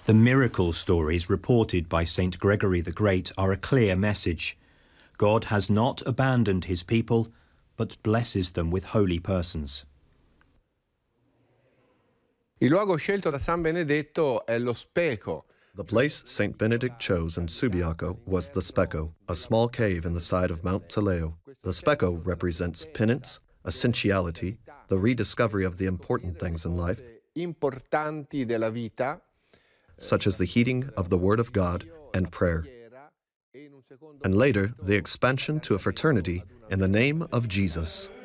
The miracle stories reported by St. Gregory the Great are a clear message. God has not abandoned his people, but blesses them with holy persons. Il luogo scelto da San Benedetto è lo Speco. The place St. Benedict chose in Subiaco was the Specco, a small cave in the side of Mount Teleo. The Specco represents penance, essentiality, the rediscovery of the important things in life, Importanti della vita, such as the heeding of the Word of God and prayer, and later the expansion to a fraternity in the name of Jesus.